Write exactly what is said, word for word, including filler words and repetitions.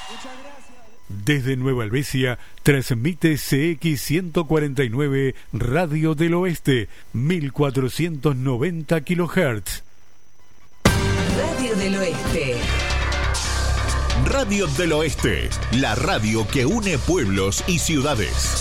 Desde Nueva Helvecia, transmite C X ciento cuarenta y nueve Radio del Oeste, mil cuatrocientos noventa kilohertz. Radio del Oeste. Radio del Oeste, la radio que une pueblos y ciudades.